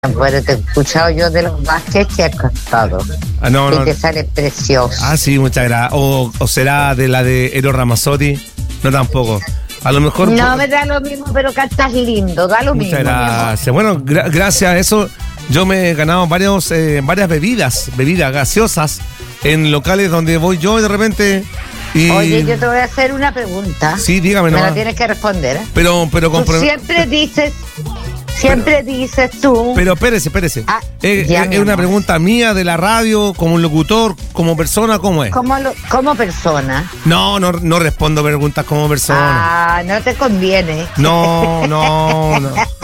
Bueno, te he escuchado yo de los Vázquez que has cantado. No. Y que sale precioso. Ah, sí, muchas gracias. O será de la de Eros Ramazzotti. No, tampoco. A lo mejor. No me da lo mismo, pero cantas lindo, da lo mismo. Muchas gracias. Bueno, gracias a eso yo me he ganado varias bebidas gaseosas en locales donde voy yo y de repente. Oye, yo te voy a hacer una pregunta. Sí, dígame. Me la tienes que responder, ¿eh? Pero tú siempre dices tú. Pero espérese. Es una pregunta mía de la radio, como un locutor, como persona, ¿cómo es? Como persona. No respondo preguntas como persona. Ah, no te conviene. No. No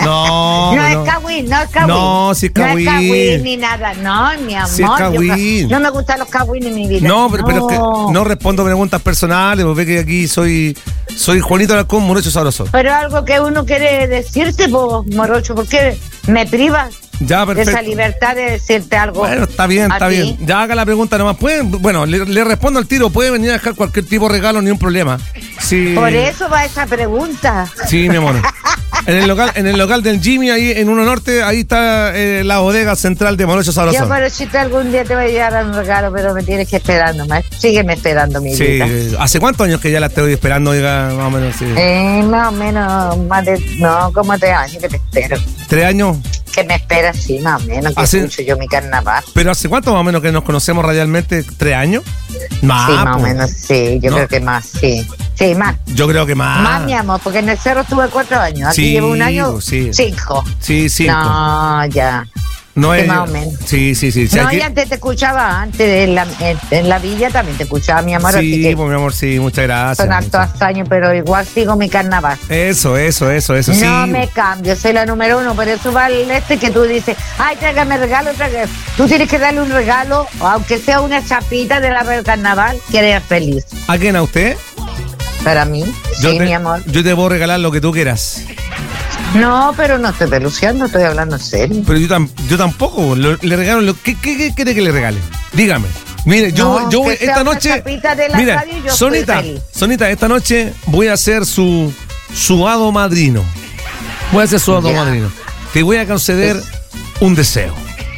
es Cagüín. No, si es Cagüín. No es Cagüín ni nada. No, mi amor. Si es Cagüín. No me gustan los Cagüín en mi vida. No, pero es que no respondo preguntas personales. Vos ves que aquí soy Juanito Alarcón, morocho sabroso. Pero algo que uno quiere decirte, morocho, ¿por qué me privas ya, de esa libertad de decirte algo? Bueno, está bien. Ya haga la pregunta nomás. Bueno, le respondo al tiro. Puede venir a dejar cualquier tipo de regalo, ni un problema. Sí. Por eso va esa pregunta. Sí, mi amor. En el local del Jimmy, ahí en Uno Norte, ahí está la bodega central de Morocho Sabroso. Yo, pero si algún día te voy a llevar un regalo, pero me tienes que esperar nomás. Sígueme esperando, mi vida. Sí. ¿Hace cuántos años que ya la estoy esperando, oiga, más o menos? Sí. Más o menos, como 3 años que te espero. 3 años. Que me esperas, sí, más o menos, que escucho yo mi carnaval. ¿Pero hace cuánto más o menos que nos conocemos radialmente? ¿3 años? Más. Sí, más o menos, sí, yo creo que más, sí. Sí, más. Yo creo que más. Más, mi amor, porque en el cerro estuve 4 años. Aquí llevo 1 año, 5. Sí, 5. No, ya. No sí, es más o menos. Sí. No, y antes te escuchaba, en la villa también te escuchaba, mi amor. Sí, pues mi amor, sí, muchas gracias. Son hartos años, pero igual sigo mi carnaval. Eso, sí. No me cambio, soy la número 1, pero eso va que tú dices, ay, tráigame regalo, Tú tienes que darle un regalo, aunque sea una chapita de la red carnaval, que eres feliz. ¿A quién? ¿A usted? Para mí, mi amor. Yo te puedo regalar lo que tú quieras. No, pero no estoy peluceando, estoy hablando en serio. Pero yo tampoco, le regalo ¿qué quiere que le regale? Dígame. Mire, yo esta noche. Mira, Sonita, esta noche voy a ser su hado madrino. Madrino. Te voy a conceder un deseo.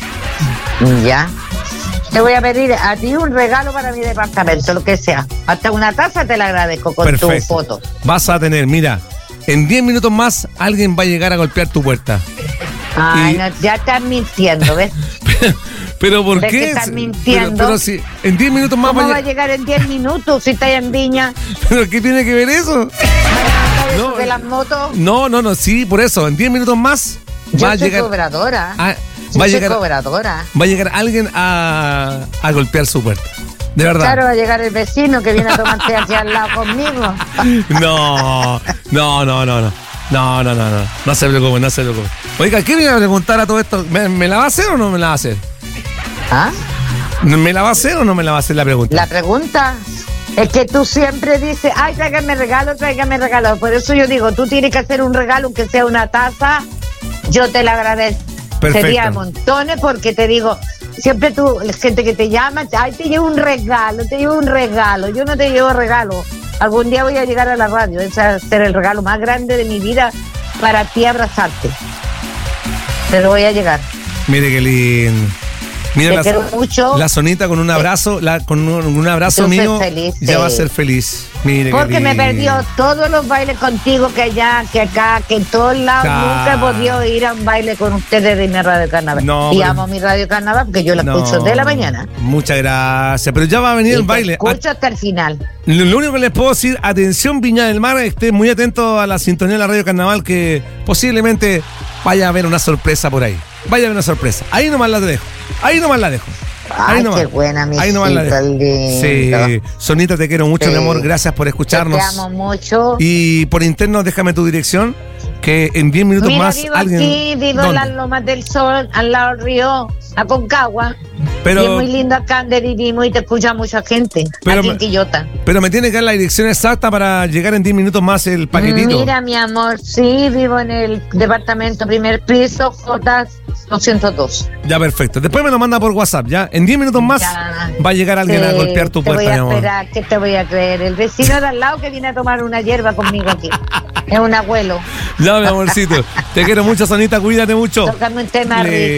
Ya. Te voy a pedir a ti un regalo para mi departamento, lo que sea. Hasta una taza te la agradezco con tu foto. Vas a tener, mira. En 10 minutos más, alguien va a llegar a golpear tu puerta. Ay, no, ya estás mintiendo, ¿ves? ¿Pero por qué? Que estás mintiendo. Pero si en 10 minutos más... ¿Cómo va a llegar en 10 minutos si estás en Viña? ¿Pero qué tiene que ver eso? No, ¿de las motos? No, sí, por eso. En 10 minutos más va a llegar... Cobradora. Va a llegar alguien a golpear su puerta. De verdad. Claro, va a llegar el vecino que viene a tomarse aquí al lado conmigo. No. No se preocupe. Oiga, ¿qué viene a preguntar a todo esto? ¿Me la va a hacer o no me la va a hacer? ¿Ah? ¿Me la va a hacer o no me la va a hacer la pregunta? La pregunta es que tú siempre dices, ay, tráigame regalo. Por eso yo digo, tú tienes que hacer un regalo, aunque sea una taza, yo te la agradezco. Perfecto. Sería montones porque te digo, siempre tú, la gente que te llama, ay, te llevo un regalo. Yo no te llevo regalo. Algún día voy a llegar a la radio. Ese va a ser el regalo más grande de mi vida para ti, abrazarte. Pero voy a llegar. Mire qué lindo. Mira, te quiero mucho. La Sonita con un abrazo, con un abrazo mío, feliz, ya va a ser feliz. Mire porque me perdió todos los bailes contigo, que allá, que acá, que en todos lados. Nunca he podido ir a un baile con ustedes de mi Radio Carnaval. Amo mi Radio Carnaval porque yo la escucho de la mañana. Muchas gracias, pero ya va a venir el baile. Escucho hasta el final. Lo único que les puedo decir, atención Viña del Mar, estén muy atentos a la sintonía de la Radio Carnaval, que posiblemente vaya a haber una sorpresa por ahí. Ahí nomás la dejo. Ay, qué buena, mi hijita, lindo. Sí, Sonita, te quiero mucho, mi amor. Gracias por escucharnos. Te amo mucho. Y por interno, déjame tu dirección, que en 10 minutos más vivo alguien... vivo en las Lomas del Sol, al lado del río Aconcagua. Pero, y es muy lindo acá donde vivimos y te escucha mucha gente. Aquí en Quillota. Pero me tiene que dar la dirección exacta para llegar en 10 minutos más el paquetito. Mira, mi amor, sí, vivo en el departamento primer piso, Jotas 202. Ya, perfecto. Después me lo manda por WhatsApp, ¿ya? En 10 minutos más va a llegar alguien a golpear tu puerta, mi amor. Espera, ¿qué te voy a creer? El vecino de al lado que viene a tomar una hierba conmigo aquí. Es un abuelo. Ya, mi amorcito. Te quiero mucho, Sonita. Cuídate mucho. Tócame un tema rico.